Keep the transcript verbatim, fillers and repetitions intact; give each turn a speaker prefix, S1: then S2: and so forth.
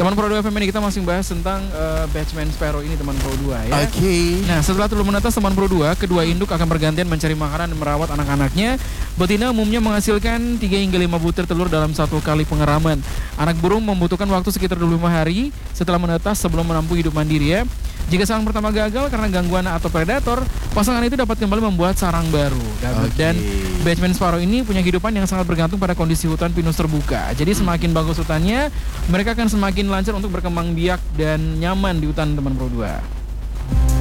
S1: Teman Pro dua F M ini kita masih bahas tentang uh, Batchman Sparrow ini teman Pro dua ya.
S2: Oke. Okay.
S1: Nah, setelah telur menetas teman Pro dua, kedua induk akan bergantian mencari makanan dan merawat anak-anaknya. Betina umumnya menghasilkan tiga hingga lima butir telur dalam satu kali pengeraman. Anak burung membutuhkan waktu sekitar dua puluh lima hari setelah menetas sebelum menempuh hidup mandiri ya. Jika sarang pertama gagal karena gangguan atau predator, pasangan itu dapat kembali membuat sarang baru. Dan,
S2: okay.
S1: dan Batchman Sparrow ini punya kehidupan yang sangat bergantung pada kondisi hutan pinus terbuka. Jadi semakin bagus hutannya, mereka akan semakin lancar untuk berkembang biak dan nyaman di hutan teman Pro dua.